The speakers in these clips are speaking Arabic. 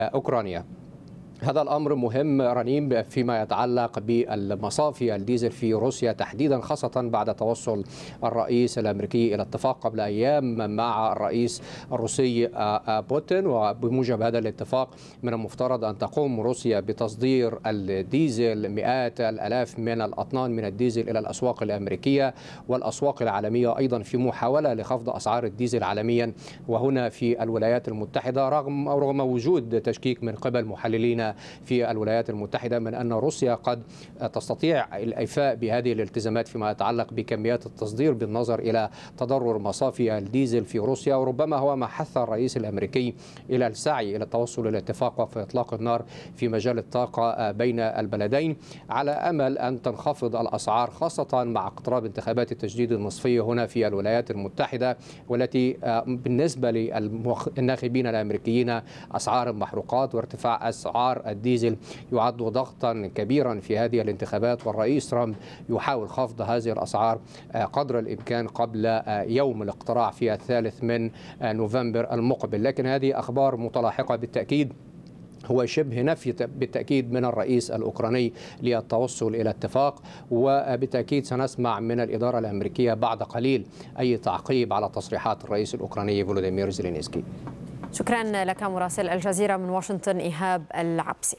أوكرانيا. هذا الأمر مهم رنيم فيما يتعلق بالمصافي الديزل في روسيا تحديدا، خاصة بعد توصل الرئيس الأمريكي إلى اتفاق قبل أيام مع الرئيس الروسي بوتين. وبموجب هذا الاتفاق من المفترض أن تقوم روسيا بتصدير الديزل مئات الآلاف من الأطنان من الديزل إلى الأسواق الأمريكية والأسواق العالمية أيضا، في محاولة لخفض أسعار الديزل عالميا وهنا في الولايات المتحدة، رغم وجود تشكيك من قبل محللين في الولايات المتحدة من أن روسيا قد تستطيع الإيفاء بهذه الالتزامات فيما يتعلق بكميات التصدير بالنظر إلى تضرر مصافي الديزل في روسيا. وربما هو ما حث الرئيس الأمريكي إلى السعي إلى التوصل إلى اتفاق وقف إطلاق النار في مجال الطاقة بين البلدين على أمل أن تنخفض الأسعار، خاصة مع اقتراب انتخابات التجديد النصفية هنا في الولايات المتحدة، والتي بالنسبة للناخبين الأمريكيين أسعار محروقات، وارتفاع أسعار الديزل يعد ضغطا كبيرا في هذه الانتخابات. والرئيس ترامب يحاول خفض هذه الأسعار قدر الإمكان قبل يوم الاقتراع في 3 من نوفمبر المقبل. لكن هذه أخبار متلاحقة بالتأكيد، هو شبه نفي بالتأكيد من الرئيس الأوكراني للتوصل إلى اتفاق، وبالتأكيد سنسمع من الإدارة الأمريكية بعد قليل أي تعقيب على تصريحات الرئيس الأوكراني فولوديمير زيلينسكي. شكرا لك مراسل الجزيرة من واشنطن إيهاب العبسي.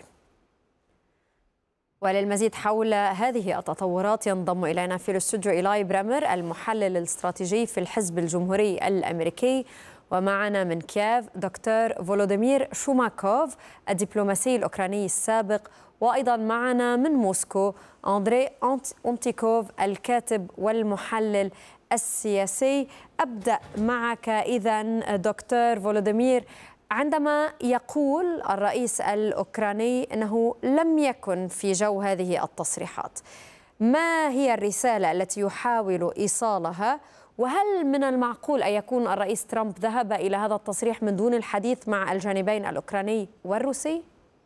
وللمزيد حول هذه التطورات ينضم إلينا في الاستوديو إيلاي برامر المحلل الاستراتيجي في الحزب الجمهوري الأمريكي، ومعنا من كييف دكتور فولوديمير شوماكوف الدبلوماسي الأوكراني السابق، وأيضا معنا من موسكو أندري أونتيكوف الكاتب والمحلل السياسي. أبدأ معك إذن دكتور فولوديمير، عندما يقول الرئيس الأوكراني أنه لم يكن في جو هذه التصريحات، ما هي الرسالة التي يحاول إيصالها؟ وهل من المعقول أن يكون الرئيس ترامب ذهب إلى هذا التصريح من دون الحديث مع الجانبين الأوكراني والروسي؟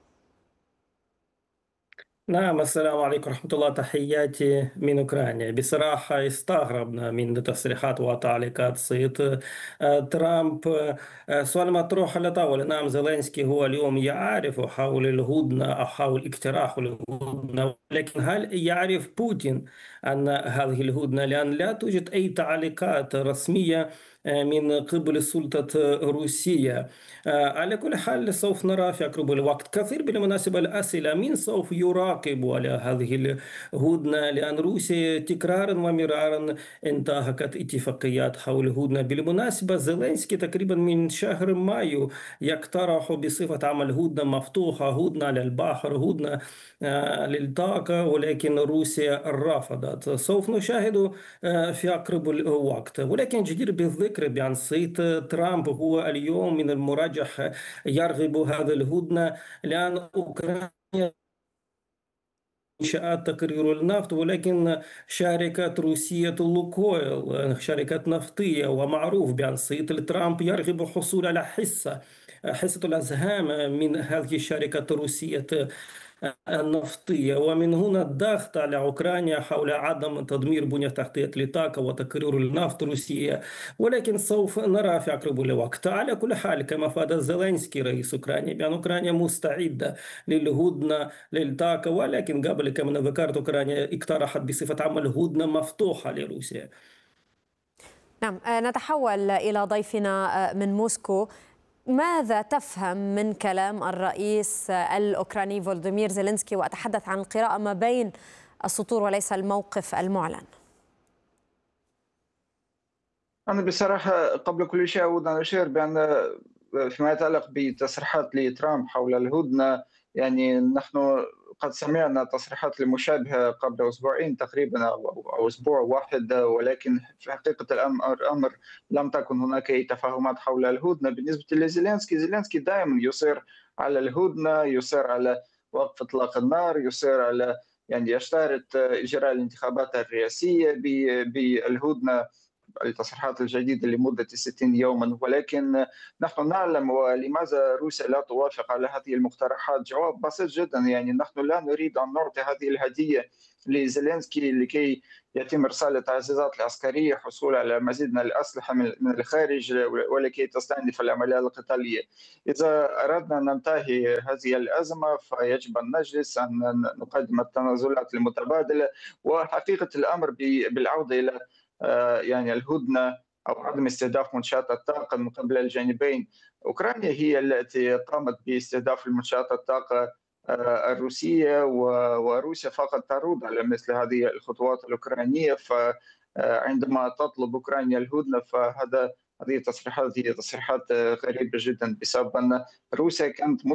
نعم، السلام عليكم ورحمة الله، تحياتي من أوكرانيا. بصراحة استغربنا من تصريحات وتعليقات السيد ترامب. سؤال مطروح على طاولة. نعم، زيلينسكي هو اليوم يعرف حول الهدنة أو حول اقتراح الهدنة، لكن هل يعرف بوتين أن هذه الهدنة؟ لأن لا توجد أي تعليقات رسمية من قبل السلطة الروسية. على كل حال سوف نرى في أقرب الوقت. كثير بالمناسبة الأسئلة: من سوف يراقب على هذه الهدنة؟ لأن روسيا تكرارا ومرارا انتهكت اتفاقيات حول الهدنة. بالمناسبة زيلينسكي تقريبا من شهر مايو يقترح بصفة عمل هدنة مفتوحة، هدنة للبحر، هدنة للطاقة، ولكن روسيا رفضت. سوف نشاهد في أقرب الوقت. ولكن جدير بالذكر بأن السيد ترامب هو اليوم من المرجح يرغب هذا الهدنة، لأن أوكرانيا إنشاءات تقرير النفط، ولكن شركة روسية لوكويل شركة نفطية، ومعروف بأن السيد ترامب يرغب الحصول على حصة الأسهام من هذه الشركة الروسية النفطية. ومن هنا الضغط على أوكرانيا حول عدم تدمير بنية تحتية للطاقة وتكرير النفط الروسية. ولكن سوف نرى في أقرب الوقت. على كل حال، كما أفاد زيلينسكي رئيس أوكرانيا بأن أوكرانيا مستعدة للهدنة للطاقة، ولكن قبل كما ذكرت أوكرانيا اقترحت بصفة عمل هدنة مفتوحة لروسيا. نعم، نتحول إلى ضيفنا من موسكو. ماذا تفهم من كلام الرئيس الأوكراني فولوديمير زيلينسكي؟ وأتحدث عن القراءة ما بين السطور وليس الموقف المعلن. أنا بصراحة قبل كل شيء أود أن أشير بأن فيما يتعلق بتصريحات لترامب حول الهدنة، يعني نحن قد سمعنا تصريحات المشابهة قبل أسبوعين تقريبا أو أسبوع واحد، ولكن في حقيقة الأمر لم تكن هناك أي تفاهمات حول الهدنة. بالنسبة لزيلينسكي، زيلينسكي دائما يصر على الهدنة، يصر على وقف إطلاق النار، يصر على يعني يشترط إجراء الانتخابات الرئاسية بالهدنة التصريحات الجديدة لمدة 60 يوما، ولكن نحن نعلم ولماذا روسيا لا توافق على هذه المقترحات. جواب بسيط جدا، يعني نحن لا نريد أن نعطي هذه الهدية لزيلينسكي لكي يتم إرسال التعزيزات العسكرية، حصول على مزيد من الأسلحة من الخارج، ولكي تستأنف العمليات القتالية. إذا أردنا أن ننتهي هذه الأزمة فيجب أن نجلس أن نقدم التنازلات المتبادلة، وحقيقة الأمر بالعودة إلى يعني الهدنة أو عدم استهداف منشآت الطاقة من قبل الجانبين. أوكرانيا هي التي قامت باستهداف المنشآت الطاقة الروسية، وروسيا فقط ترد على مثل هذه الخطوات الأوكرانية. فعندما تطلب أوكرانيا الهدنة هذه التصريحات هي تصريحات غريبة جدا، بسبب أن روسيا كانت